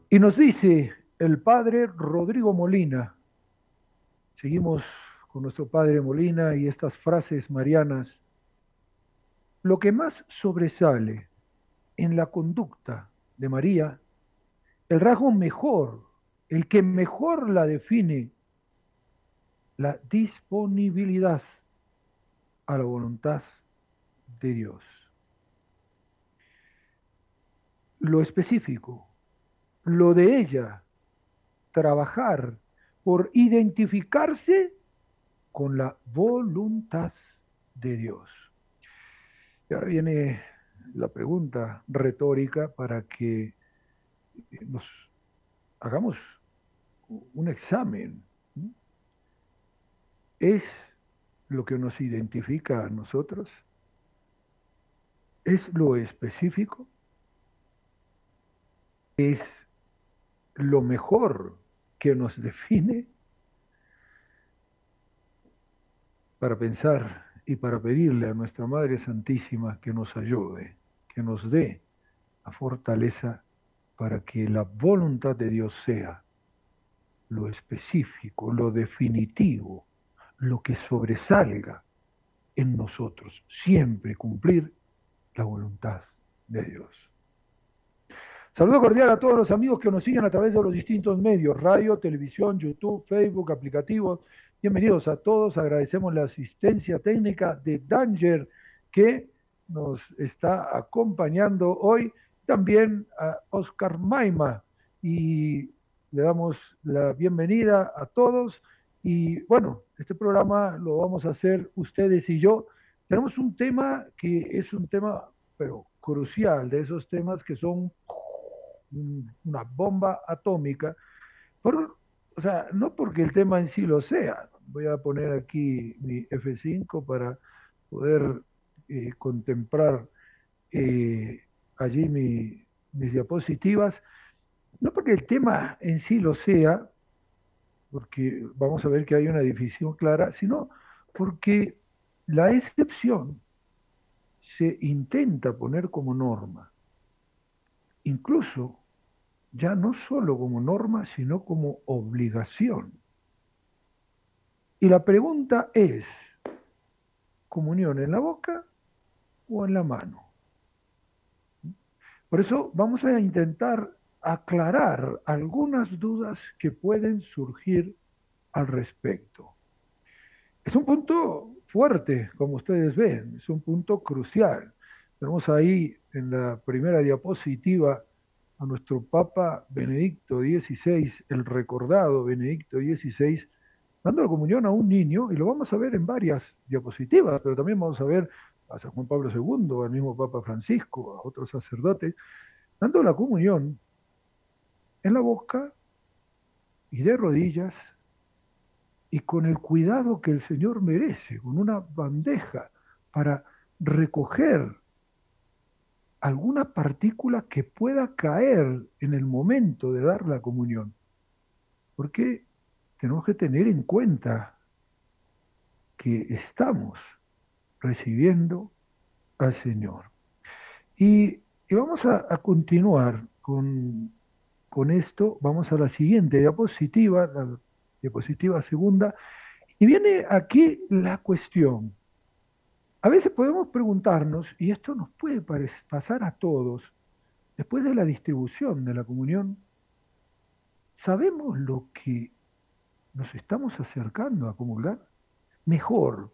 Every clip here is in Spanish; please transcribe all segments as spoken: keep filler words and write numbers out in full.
Y nos dice el padre Rodrigo Molina, seguimos con nuestro padre Molina y estas frases marianas, lo que más sobresale en la conducta de María, el rasgo mejor, el que mejor la define, la disponibilidad a la voluntad de Dios. Lo específico, lo de ella, trabajar por identificarse con la voluntad de Dios. Y ahora viene la pregunta retórica para que nos hagamos un examen. ¿Es lo que nos identifica a nosotros? ¿Es lo específico? ¿Es lo mejor que nos define? Para pensar y para pedirle a nuestra Madre Santísima que nos ayude, que nos dé la fortaleza para que la voluntad de Dios sea lo específico, lo definitivo, lo que sobresalga en nosotros, siempre cumplir la voluntad de Dios. Saludo cordial a todos los amigos que nos siguen a través de los distintos medios, radio, televisión, YouTube, Facebook, aplicativos. Bienvenidos a todos. Agradecemos la asistencia técnica de Danger que nos está acompañando hoy. También a Oscar Maima y le damos la bienvenida a todos. Y bueno, este programa lo vamos a hacer ustedes y yo. Tenemos un tema que es un tema, pero crucial, de esos temas que son una bomba atómica, por, o sea, no porque el tema en sí lo sea. Voy a poner aquí mi F cinco para poder eh, contemplar eh, allí mi, mis diapositivas, no porque el tema en sí lo sea, porque vamos a ver que hay una división clara, sino porque la excepción se intenta poner como norma, incluso ya no solo como norma, sino como obligación. Y la pregunta es, ¿comunión en la boca o en la mano? Por eso vamos a intentar aclarar algunas dudas que pueden surgir al respecto. Es un punto fuerte, como ustedes ven, es un punto crucial. Tenemos ahí en la primera diapositiva a nuestro Papa Benedicto dieciséis, el recordado Benedicto dieciséis, dando la comunión a un niño, y lo vamos a ver en varias diapositivas, pero también vamos a ver a San Juan Pablo segundo, al mismo Papa Francisco, a otros sacerdotes, dando la comunión en la boca y de rodillas y con el cuidado que el Señor merece, con una bandeja para recoger alguna partícula que pueda caer en el momento de dar la comunión. Porque tenemos que tener en cuenta que estamos recibiendo al Señor. Y, y vamos a, a continuar con, con esto. Vamos a la siguiente diapositiva, la diapositiva segunda. Y viene aquí la cuestión. A veces podemos preguntarnos, y esto nos puede pasar a todos, después de la distribución de la comunión, ¿sabemos lo que nos estamos acercando a comulgar? Mejor,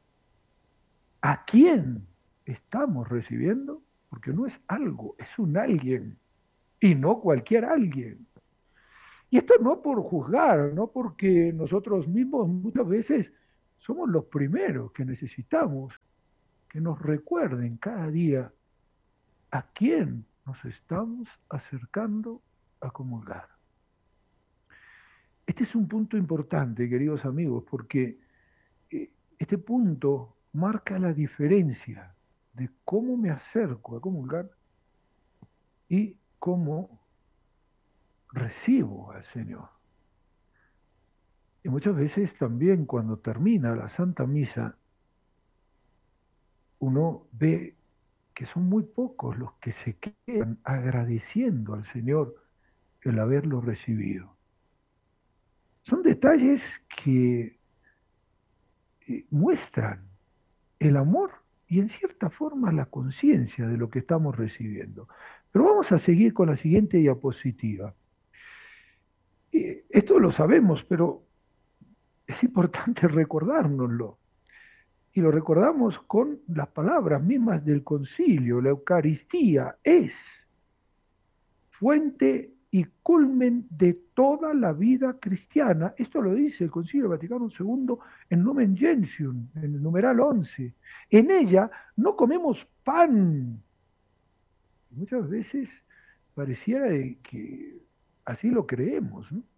¿a quién estamos recibiendo? Porque no es algo, es un alguien, y no cualquier alguien. Y esto no por juzgar, no porque nosotros mismos muchas veces somos los primeros que necesitamos que nos recuerden cada día a quién nos estamos acercando a comulgar. Este es un punto importante, queridos amigos, porque eh, este punto marca la diferencia de cómo me acerco a comulgar y cómo recibo al Señor. Y muchas veces también cuando termina la Santa Misa, uno ve que son muy pocos los que se quedan agradeciendo al Señor el haberlo recibido. Son detalles que eh, muestran el amor y en cierta forma la conciencia de lo que estamos recibiendo. Pero vamos a seguir con la siguiente diapositiva. Eh, esto lo sabemos, pero es importante recordárnoslo. Y lo recordamos con las palabras mismas del concilio. La Eucaristía es fuente y culmen de toda la vida cristiana. Esto lo dice el Concilio Vaticano segundo en Lumen Gentium, en el numeral once. En ella no comemos pan. Muchas veces pareciera que así lo creemos, ¿no?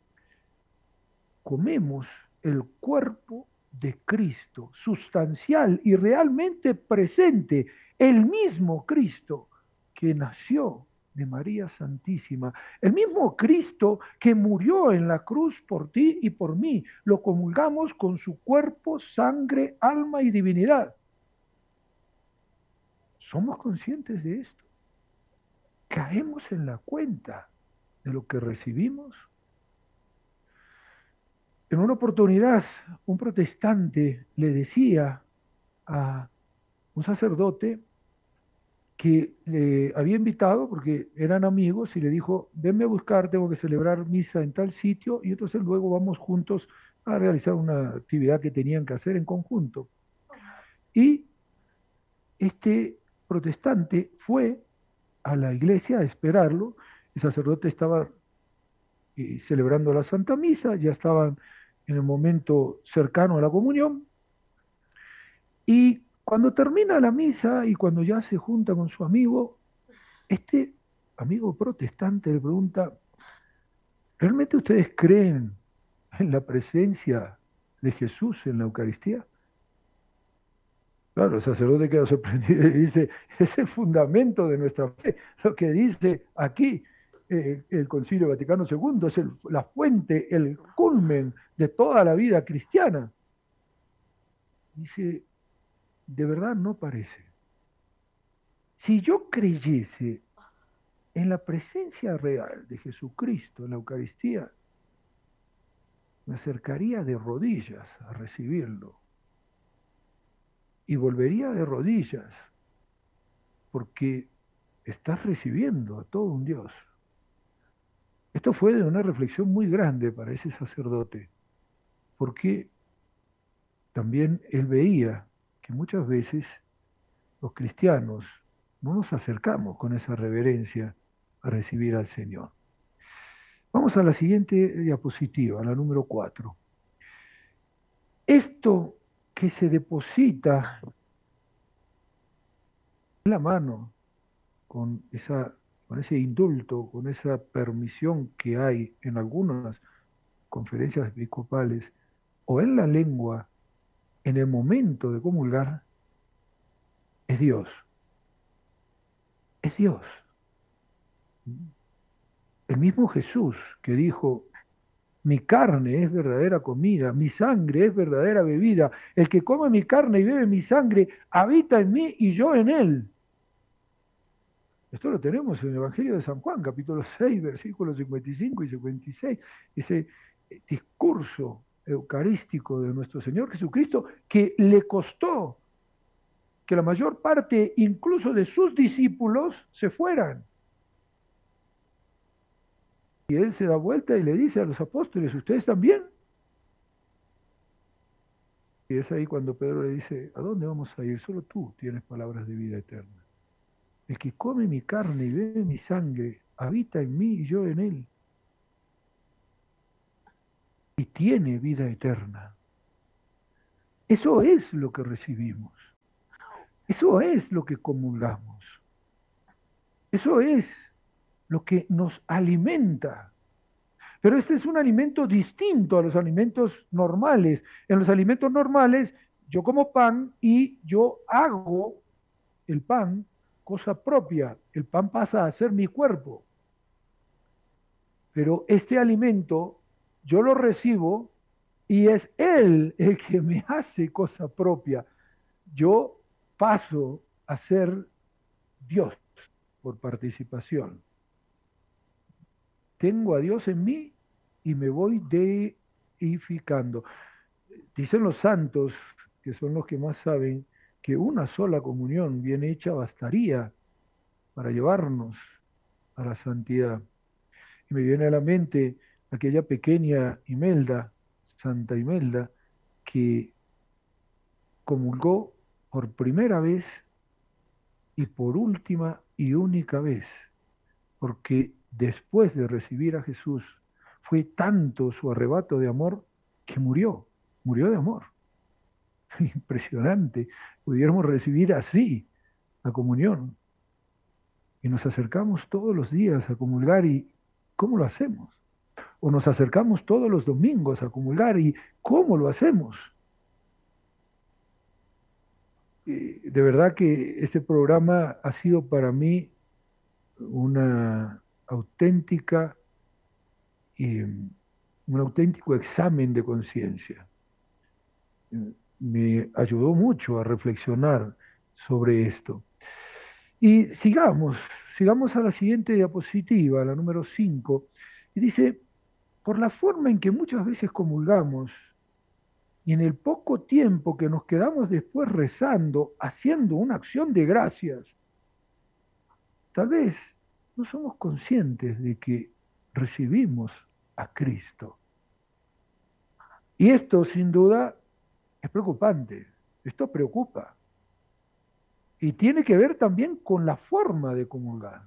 Comemos el cuerpo de Cristo, sustancial y realmente presente, el mismo Cristo que nació de María Santísima, el mismo Cristo que murió en la cruz por ti y por mí, lo comulgamos con su cuerpo, sangre, alma y divinidad. ¿Somos conscientes de esto? ¿Caemos en la cuenta de lo que recibimos? En una oportunidad, un protestante le decía a un sacerdote que le había invitado, porque eran amigos, y le dijo, venme a buscar, tengo que celebrar misa en tal sitio, y entonces luego vamos juntos a realizar una actividad que tenían que hacer en conjunto. Y este protestante fue a la iglesia a esperarlo, el sacerdote estaba eh, celebrando la Santa Misa, ya estaban en el momento cercano a la comunión, y cuando termina la misa y cuando ya se junta con su amigo, este amigo protestante le pregunta, ¿realmente ustedes creen en la presencia de Jesús en la Eucaristía? Claro, el sacerdote queda sorprendido y dice, es el fundamento de nuestra fe. Lo que dice aquí eh, el Concilio Vaticano segundo es el, la fuente, el culmen de toda la vida cristiana. Dice, de verdad no parece. Si yo creyese en la presencia real de Jesucristo en la Eucaristía, me acercaría de rodillas a recibirlo y volvería de rodillas porque estás recibiendo a todo un Dios. Esto fue de una reflexión muy grande para ese sacerdote, porque también él veía que muchas veces los cristianos no nos acercamos con esa reverencia a recibir al Señor. Vamos a la siguiente diapositiva, la número cuatro. Esto que se deposita en la mano con, esa, con ese indulto, con esa permisión que hay en algunas conferencias episcopales o en la lengua en el momento de comulgar, es Dios. Es Dios. El mismo Jesús que dijo, mi carne es verdadera comida, mi sangre es verdadera bebida. El que come mi carne y bebe mi sangre habita en mí y yo en él. Esto lo tenemos en el Evangelio de San Juan, capítulo seis, versículos cincuenta y cinco y cincuenta y seis. Ese discurso eucarístico de nuestro Señor Jesucristo que le costó que la mayor parte incluso de sus discípulos se fueran. Y él se da vuelta y le dice a los apóstoles, ¿ustedes también? Y es ahí cuando Pedro le dice, ¿a dónde vamos a ir? Solo tú tienes palabras de vida eterna. El que come mi carne y bebe mi sangre, habita en mí y yo en él. Y tiene vida eterna. Eso es lo que recibimos. Eso es lo que comulgamos. Eso es lo que nos alimenta. Pero este es un alimento distinto a los alimentos normales. En los alimentos normales yo como pan y yo hago el pan cosa propia. El pan pasa a ser mi cuerpo. Pero este alimento yo lo recibo y es Él el que me hace cosa propia. Yo paso a ser Dios por participación. tengo a Dios en mí y me voy deificando. Dicen los santos, que son los que más saben, que una sola comunión bien hecha bastaría para llevarnos a la santidad. Y me viene a la mente aquella pequeña Imelda, Santa Imelda, que comulgó por primera vez y por última y única vez, porque después de recibir a Jesús fue tanto su arrebato de amor que murió, murió de amor. Impresionante, pudiéramos recibir así la comunión. Y nos acercamos todos los días a comulgar y ¿cómo lo hacemos? O nos acercamos todos los domingos a comulgar y ¿cómo lo hacemos? Eh, de verdad que este programa ha sido para mí una auténtica, eh, un auténtico examen de conciencia. Eh, Me ayudó mucho a reflexionar sobre esto. Y sigamos, sigamos a la siguiente diapositiva, la número cinco, y dice, por la forma en que muchas veces comulgamos y en el poco tiempo que nos quedamos después rezando, haciendo una acción de gracias, tal vez no somos conscientes de que recibimos a Cristo. Y esto, sin duda, es preocupante. Esto preocupa. Y tiene que ver también con la forma de comulgar.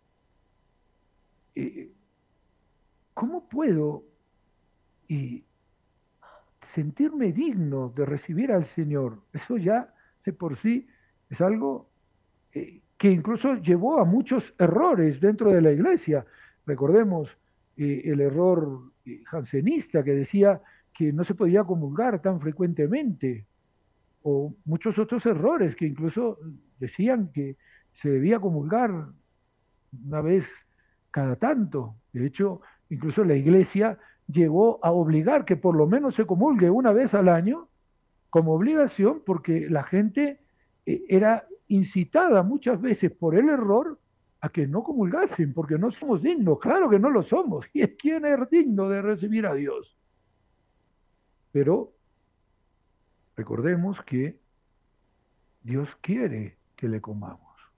Eh, ¿Cómo puedo y sentirme digno de recibir al Señor? Eso ya de por sí es algo eh, que incluso llevó a muchos errores dentro de la iglesia. Recordemos eh, el error eh, jansenista que decía que no se podía comulgar tan frecuentemente, o muchos otros errores que incluso decían que se debía comulgar una vez cada tanto. De hecho, incluso la iglesia llegó a obligar que por lo menos se comulgue una vez al año como obligación porque la gente eh, era incitada muchas veces por el error a que no comulgasen porque no somos dignos. Claro que no lo somos. ¿Y quién es digno de recibir a Dios? Pero recordemos que Dios quiere que le comamos.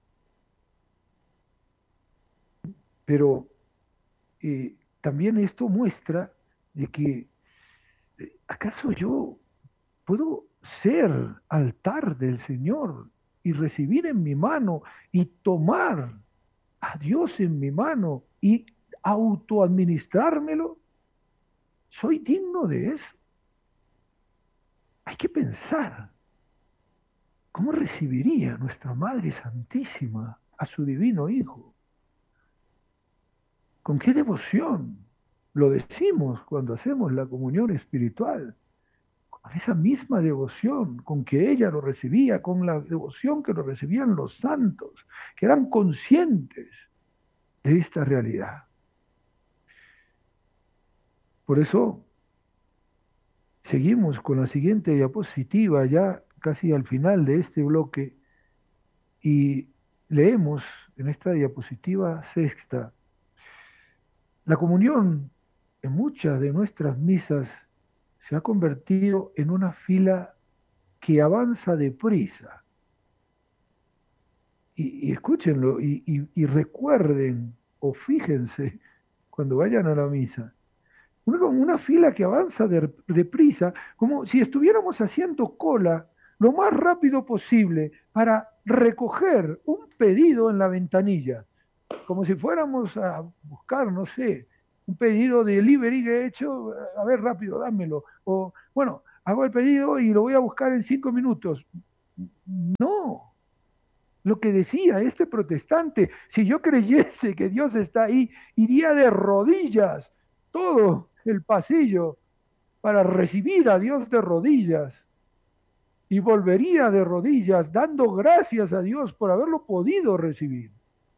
Pero eh, también esto muestra de que, eh, ¿acaso yo puedo ser altar del Señor y recibir en mi mano y tomar a Dios en mi mano y autoadministrármelo? ¿Soy digno de eso? Hay que pensar, ¿cómo recibiría nuestra Madre Santísima a su divino Hijo? ¿Con qué devoción? Lo decimos cuando hacemos la comunión espiritual, con esa misma devoción con que ella lo recibía, con la devoción que lo recibían los santos, que eran conscientes de esta realidad. Por eso seguimos con la siguiente diapositiva, ya casi al final de este bloque, y leemos en esta diapositiva sexta, la comunión en muchas de nuestras misas se ha convertido en una fila que avanza deprisa. Y, y escúchenlo y, y, y recuerden o fíjense cuando vayan a la misa. Una, una fila que avanza de- deprisa, como si estuviéramos haciendo cola lo más rápido posible para recoger un pedido en la ventanilla, como si fuéramos a buscar, no sé, un pedido de delivery que he hecho, a ver, rápido, dámelo. O, bueno, hago el pedido y lo voy a buscar en cinco minutos. No, lo que decía este protestante, si yo creyese que Dios está ahí, iría de rodillas todo el pasillo para recibir a Dios de rodillas y volvería de rodillas dando gracias a Dios por haberlo podido recibir.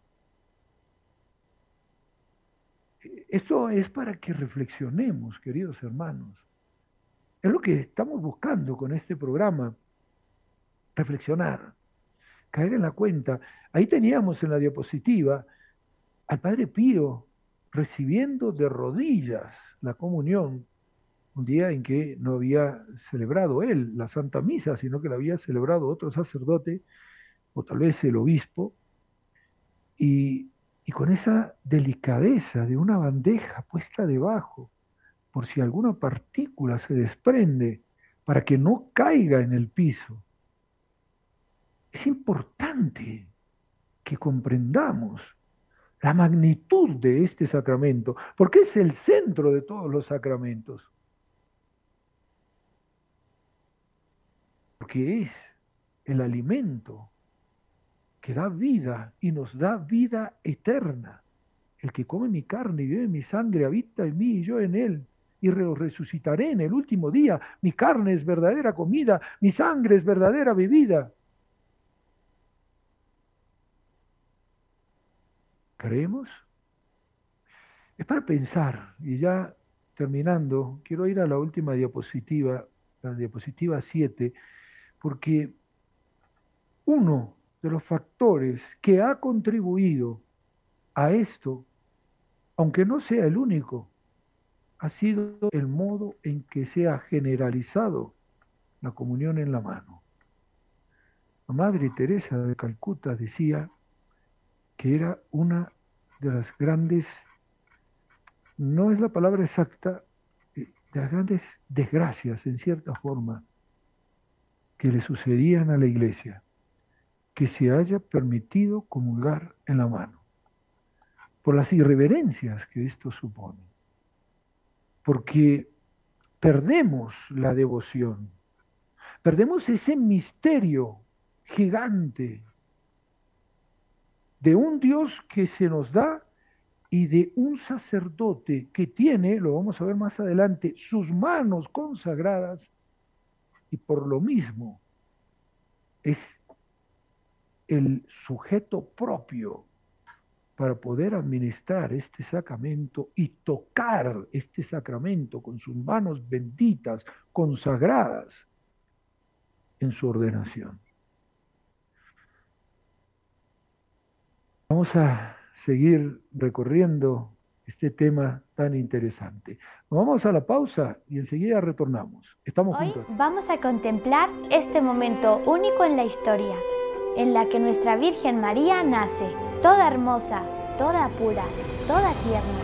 Esto es para que reflexionemos, queridos hermanos. Es lo que estamos buscando con este programa, reflexionar, caer en la cuenta. Ahí teníamos en la diapositiva al Padre Pío, recibiendo de rodillas la comunión, un día en que no había celebrado él la Santa Misa, sino que la había celebrado otro sacerdote, o tal vez el obispo, y, y con esa delicadeza de una bandeja puesta debajo, por si alguna partícula se desprende, para que no caiga en el piso. Es importante que comprendamos la magnitud de este sacramento, porque es el centro de todos los sacramentos, porque es el alimento que da vida y nos da vida eterna. El que come mi carne y bebe mi sangre habita en mí y yo en él, y resucitaré en el último día. Mi carne es verdadera comida, mi sangre es verdadera bebida. ¿Creemos? Es para pensar, y ya terminando, quiero ir a la última diapositiva, la diapositiva siete, porque uno de los factores que ha contribuido a esto, aunque no sea el único, ha sido el modo en que se ha generalizado la comunión en la mano. La Madre Teresa de Calcuta decía que era una de las grandes, no es la palabra exacta, de las grandes desgracias, en cierta forma, que le sucedían a la Iglesia, que se haya permitido comulgar en la mano, por las irreverencias que esto supone, porque perdemos la devoción, perdemos ese misterio gigante de un Dios que se nos da y de un sacerdote que tiene, lo vamos a ver más adelante, sus manos consagradas y por lo mismo es el sujeto propio para poder administrar este sacramento y tocar este sacramento con sus manos benditas, consagradas en su ordenación. Vamos a seguir recorriendo este tema tan interesante. Nos vamos a la pausa y enseguida retornamos. Estamos Hoy juntos. Vamos a contemplar este momento único en la historia, en la que nuestra Virgen María nace, toda hermosa, toda pura, toda tierna.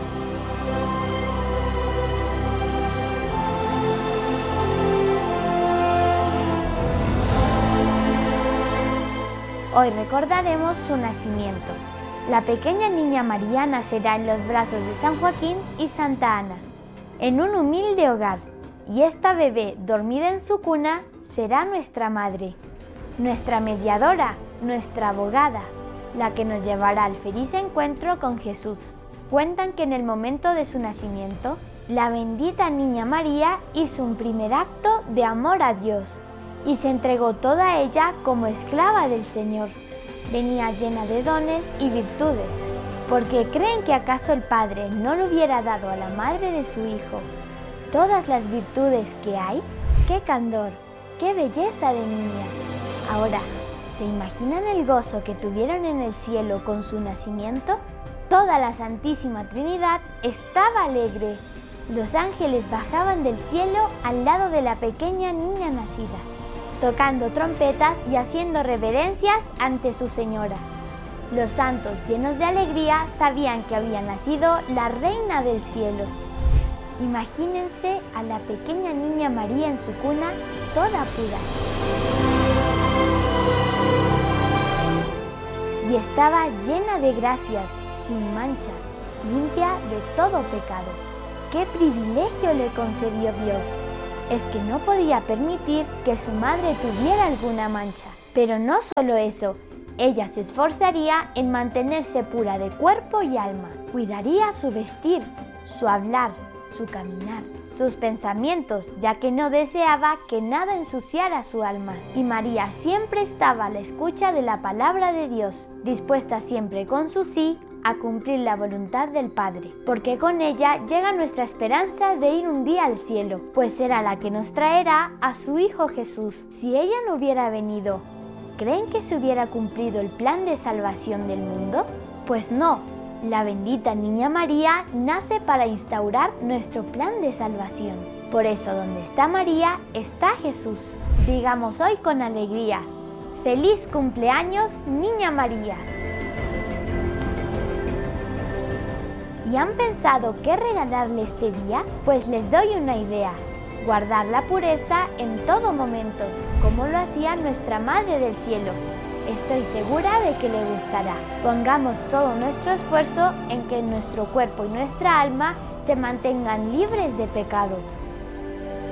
Hoy recordaremos su nacimiento. La pequeña niña María nacerá en los brazos de San Joaquín y Santa Ana, en un humilde hogar, y esta bebé dormida en su cuna será nuestra madre, nuestra mediadora, nuestra abogada, la que nos llevará al feliz encuentro con Jesús. Cuentan que en el momento de su nacimiento, la bendita niña María hizo un primer acto de amor a Dios y se entregó toda ella como esclava del Señor. Venía llena de dones y virtudes, porque creen que acaso el Padre no le hubiera dado a la madre de su Hijo todas las virtudes que hay. ¡Qué candor! ¡Qué belleza de niña! Ahora, ¿se imaginan el gozo que tuvieron en el cielo con su nacimiento? Toda la Santísima Trinidad estaba alegre. Los ángeles bajaban del cielo al lado de la pequeña niña nacida, tocando trompetas y haciendo reverencias ante su Señora. Los santos, llenos de alegría, sabían que había nacido la Reina del Cielo. Imagínense a la pequeña niña María en su cuna, toda pura. Y estaba llena de gracias, sin mancha, limpia de todo pecado. ¡Qué privilegio le concedió Dios! Es que no podía permitir que su madre tuviera alguna mancha. Pero no solo eso, ella se esforzaría en mantenerse pura de cuerpo y alma. Cuidaría su vestir, su hablar, su caminar, sus pensamientos, ya que no deseaba que nada ensuciara su alma. Y María siempre estaba a la escucha de la palabra de Dios, dispuesta siempre con su sí a cumplir la voluntad del Padre, porque con ella llega nuestra esperanza de ir un día al cielo, pues será la que nos traerá a su Hijo Jesús. Si ella no hubiera venido, ¿creen que se hubiera cumplido el plan de salvación del mundo? Pues no, La bendita Niña María nace para instaurar nuestro plan de salvación. Por eso, donde está María, está Jesús. Digamos hoy con alegría: ¡Feliz cumpleaños, Niña María! ¿Y han pensado qué regalarle este día? Pues les doy una idea: guardar la pureza en todo momento, como lo hacía nuestra Madre del Cielo. Estoy segura de que le gustará. Pongamos todo nuestro esfuerzo en que nuestro cuerpo y nuestra alma se mantengan libres de pecado.